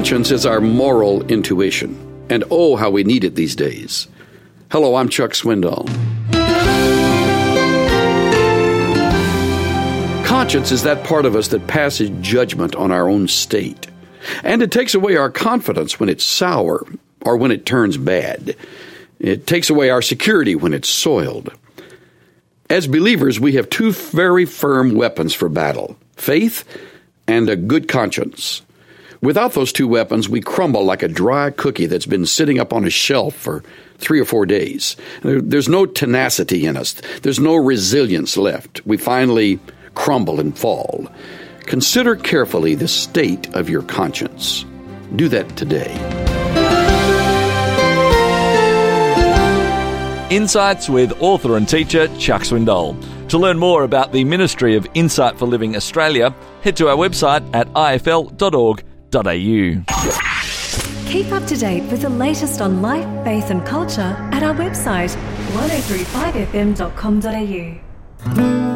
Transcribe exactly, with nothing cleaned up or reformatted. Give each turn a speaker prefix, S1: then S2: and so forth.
S1: Conscience is our moral intuition, and oh, how we need it these days. Hello, I'm Chuck Swindoll. Conscience is that part of us that passes judgment on our own state, and it takes away our confidence when it's sour or when it turns bad. It takes away our security when it's soiled. As believers, we have two very firm weapons for battle: faith and a good conscience. Without those two weapons, we crumble like a dry cookie that's been sitting up on a shelf for three or four days. There's no tenacity in us. There's no resilience left. We finally crumble and fall. Consider carefully the state of your conscience. Do that today.
S2: Insights with author and teacher Chuck Swindoll. To learn more about the Ministry of Insight for Living Australia, head to our website at i f l dot org dot a u.
S3: Keep up to date with the latest on life, faith and culture at our website one oh three five f m dot com dot a u.